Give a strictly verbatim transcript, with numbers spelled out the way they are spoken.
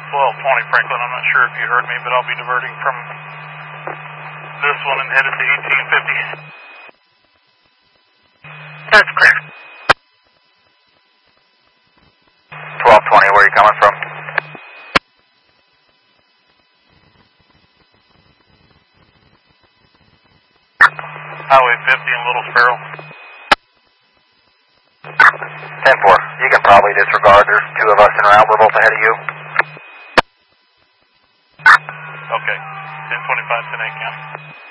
twelve twenty Franklin. I'm not sure if you heard me, but I'll be diverting from this one and headed to eighteen fifty. That's clear. twelve twenty, where are you coming from? Highway fifty in Little Sparrow. ten four, you can probably disregard. There's two of us en route. We're both ahead of you. Okay. ten twenty-five, ten eight, count.